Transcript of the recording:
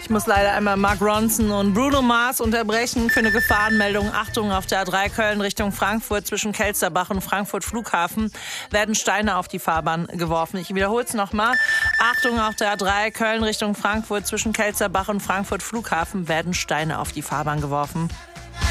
Ich muss leider einmal Mark Ronson und Bruno Mars unterbrechen für eine Gefahrenmeldung. Achtung, auf der A3 Köln Richtung Frankfurt zwischen Kelsterbach und Frankfurt Flughafen werden Steine auf die Fahrbahn geworfen. Ich wiederhole es nochmal. Achtung, auf der A3 Köln Richtung Frankfurt zwischen Kelsterbach und Frankfurt Flughafen werden Steine auf die Fahrbahn geworfen.